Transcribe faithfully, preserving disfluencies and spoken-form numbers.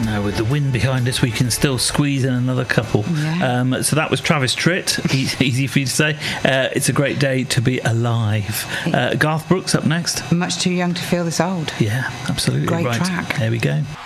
No, with the wind behind us, we can still squeeze in another couple. Yeah. Um, so that was Travis Tritt. Easy for you to say. Uh, it's a great day to be alive. Uh, Garth Brooks up next. Much too young to feel this old. Yeah, absolutely Great right. track. There we go.